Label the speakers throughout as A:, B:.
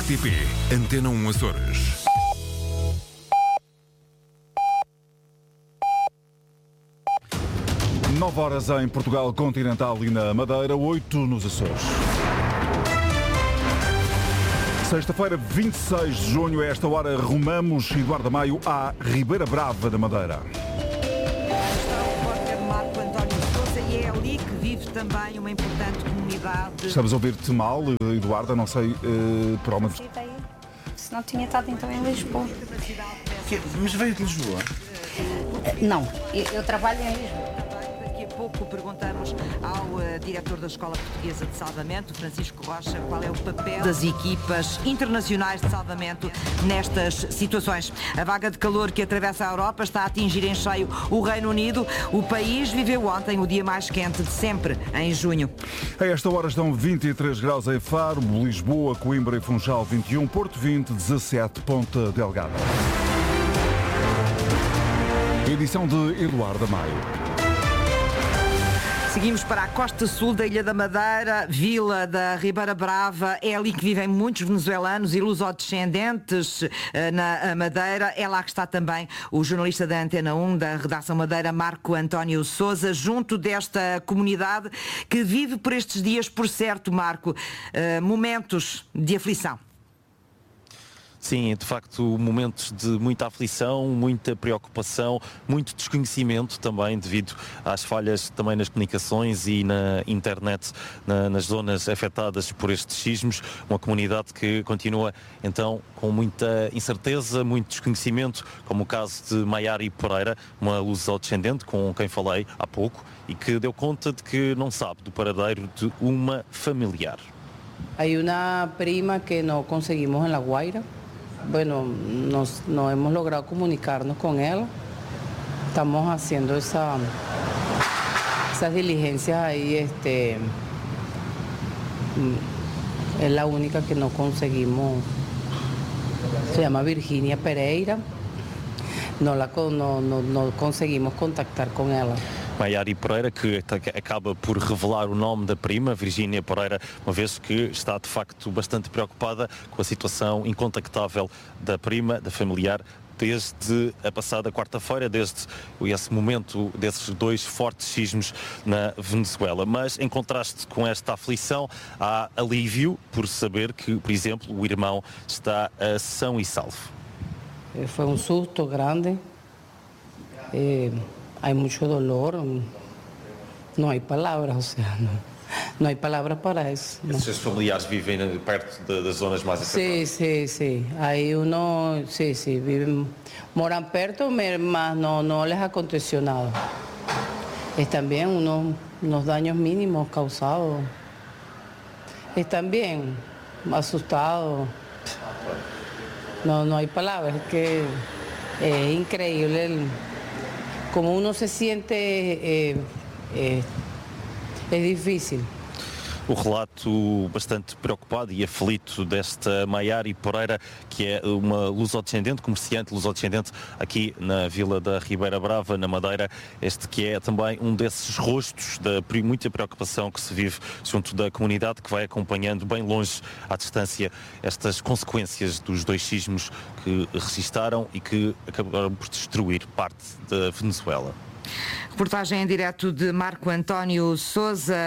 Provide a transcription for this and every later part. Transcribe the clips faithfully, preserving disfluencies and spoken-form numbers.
A: T P, Antena um Açores.
B: nove horas em Portugal Continental e na Madeira, oito nos Açores. Sexta-feira, vinte e seis de junho, a esta hora, rumamos Eduardo Maio à Ribeira Brava da Madeira.
C: Está o repórter Marco António Sousa e é ali que vive também uma importante comunidade.
B: Estamos a ouvir-te mal, Eduarda, não sei uh, por onde...
D: Se não tinha estado então em Lisboa.
E: Que, mas veio de Lisboa?
D: Não, eu, eu trabalho em Lisboa.
C: Daqui a pouco perguntamos ao uh, diretor da Escola Portuguesa de Salvamento, Francisco Rocha, qual é o papel das equipas internacionais de salvamento nestas situações. A vaga de calor que atravessa a Europa está a atingir em cheio o Reino Unido. O país viveu ontem o dia mais quente de sempre, em junho.
B: A esta hora estão vinte e três graus em Faro, Lisboa, Coimbra e Funchal vinte e um, Porto vinte, dezassete, Ponta Delgada. Edição de Eduardo Maio.
C: Seguimos para a costa sul da Ilha da Madeira, vila da Ribeira Brava. É ali que vivem muitos venezuelanos e lusodescendentes na Madeira. É lá que está também o jornalista da Antena um, da Redação Madeira, Marco António Sousa, junto desta comunidade que vive por estes dias, por certo, Marco, momentos de aflição.
F: Sim, de facto, momentos de muita aflição, muita preocupação, muito desconhecimento também devido às falhas também nas comunicações e na internet na, nas zonas afetadas por estes sismos. Uma comunidade que continua então com muita incerteza, muito desconhecimento, como o caso de Maiari Pereira, uma lusodescendente com quem falei há pouco e que deu conta de que não sabe do paradeiro de uma familiar.
G: Há uma prima que não conseguimos na Guaira. Bueno, nos, no hemos logrado comunicarnos con ella. Estamos haciendo esa, esas diligencias ahí. Este, es la única que no conseguimos. Se llama Virginia Pereira. No, la, no, no, no conseguimos contactar con ella.
F: Maiari Pereira, que acaba por revelar o nome da prima, Virgínia Pereira, uma vez que está de facto bastante preocupada com a situação incontactável da prima, da familiar, desde a passada quarta-feira, desde esse momento desses dois fortes sismos na Venezuela. Mas, em contraste com esta aflição, há alívio por saber que, por exemplo, o irmão está a são e salvo.
G: Foi um susto grande. Eh... Hay mucho dolor, no hay palabras, o sea, no, no hay palabras para eso.
F: No. Esses familiares vivem perto de, das zonas mais afetadas?
G: Sí, sí, sí. Hay uno, sí, sí, viven, moran perto, mas no, no les aconteció nada. Están bien, unos, unos daños mínimos causados. Están bien, asustados. No, no hay palabras, es que es increíble el... Como uno se siente, eh, eh, é difícil.
F: O relato bastante preocupado e aflito desta Maiari Pereira, que é uma lusodescendente, comerciante lusodescendente aqui na vila da Ribeira Brava, na Madeira. Este que é também um desses rostos da muita preocupação que se vive junto da comunidade, que vai acompanhando bem longe, à distância, estas consequências dos dois sismos que registaram e que acabaram por destruir parte da Venezuela.
C: Reportagem em direto de Marco António Sousa,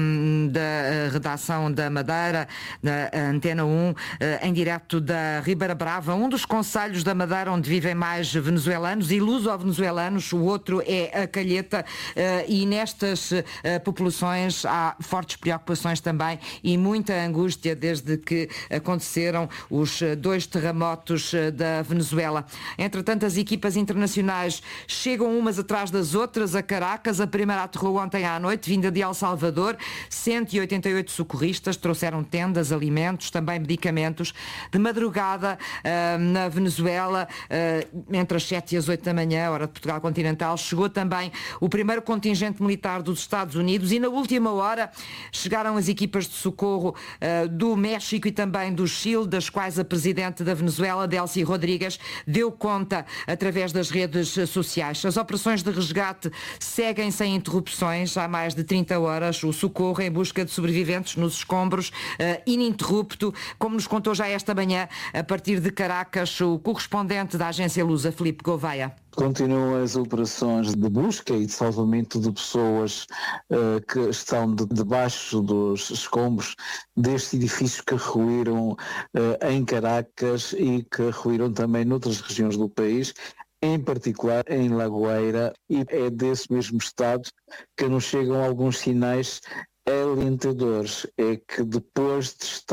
C: da redação da Madeira, da Antena um, em direto da Ribeira Brava, um dos concelhos da Madeira onde vivem mais venezuelanos e luso-venezuelanos, o outro é a Calheta, e nestas populações há fortes preocupações também e muita angústia desde que aconteceram os dois terremotos da Venezuela. Entretanto, as equipas internacionais chegam umas atrás das outras a Caracas. A primeira aterrou ontem à noite, vinda de El Salvador. cento e oitenta e oito socorristas trouxeram tendas, alimentos, também medicamentos. De madrugada, uh, na Venezuela, uh, entre as sete e as oito da manhã, hora de Portugal continental, chegou também o primeiro contingente militar dos Estados Unidos e na última hora chegaram as equipas de socorro uh, do México e também do Chile, das quais a presidente da Venezuela, Delcy Rodrigues, deu conta através das redes sociais. As operações de resgate resgate seguem sem interrupções. Há mais de trinta horas, o socorro em busca de sobreviventes nos escombros, uh, ininterrupto, como nos contou já esta manhã, a partir de Caracas, o correspondente da agência Lusa, Filipe Gouveia.
H: Continuam as operações de busca e de salvamento de pessoas uh, que estão de, debaixo dos escombros destes edifícios que ruíram uh, em Caracas e que ruíram também noutras regiões do país, em particular em Lagoeira, e é desse mesmo estado que nos chegam alguns sinais alentadores. É que depois de estar